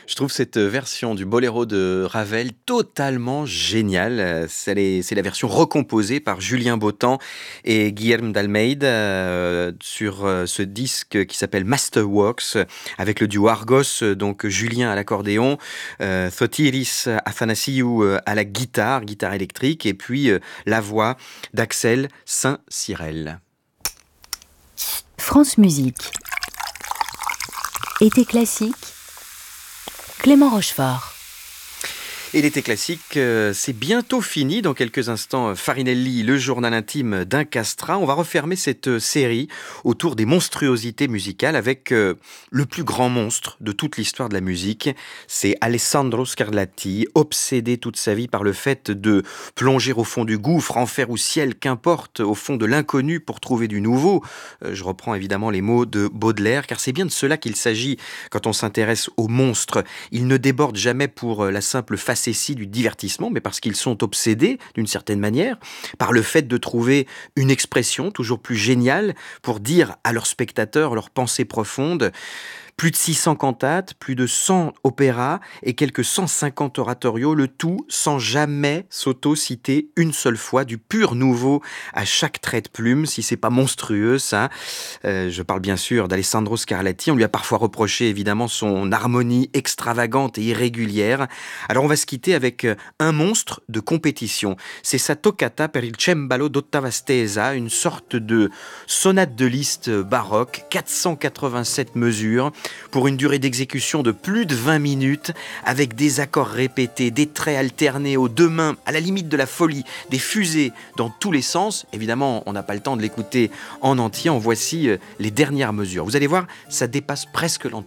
Je trouve cette version du Boléro de Ravel totalement géniale. C'est la version recomposée par Julien Bautan et Guilherme d'Almeida sur ce disque qui s'appelle Masterworks avec le duo Argos, donc Julien à l'accordéon, Thotiris Athanasiou à la guitare électrique et puis la voix d'Axel Saint-Cyrel. France Musique. Été classique. Clément Rochefort. Et l'été classique, c'est bientôt fini. Dans quelques instants, Farinelli, le journal intime d'un castrat. On va refermer cette série autour des monstruosités musicales avec le plus grand monstre de toute l'histoire de la musique. C'est Alessandro Scarlatti, obsédé toute sa vie par le fait de plonger au fond du gouffre, enfer ou ciel, qu'importe, au fond de l'inconnu pour trouver du nouveau. Je reprends évidemment les mots de Baudelaire, car c'est bien de cela qu'il s'agit quand on s'intéresse aux monstres. Ils ne débordent jamais pour la simple facétie du divertissement, mais parce qu'ils sont obsédés, d'une certaine manière, par le fait de trouver une expression toujours plus géniale pour dire à leurs spectateurs leurs pensées profondes. Plus de 600 cantates, plus de 100 opéras et quelques 150 oratorios, le tout sans jamais s'auto-citer une seule fois, du pur nouveau à chaque trait de plume, si c'est pas monstrueux ça. Je parle bien sûr d'Alessandro Scarlatti, on lui a parfois reproché évidemment son harmonie extravagante et irrégulière. Alors on va se quitter avec un monstre de compétition. C'est sa toccata per il cembalo d'ottava stesa, une sorte de sonate de Liszt baroque, 487 mesures, pour une durée d'exécution de plus de 20 minutes, avec des accords répétés, des traits alternés aux deux mains, à la limite de la folie, des fusées dans tous les sens. Évidemment, on n'a pas le temps de l'écouter en entier. En voici les dernières mesures. Vous allez voir, ça dépasse presque l'entendement.